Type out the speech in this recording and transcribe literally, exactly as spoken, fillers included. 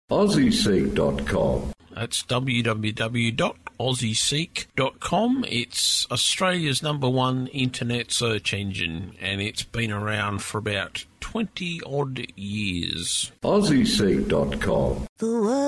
Aussie Seek dot com. That's w w w dot aussie seek dot com. It's Australia's number one internet search engine, and it's been around for about twenty odd years. Aussie Seek dot com. The world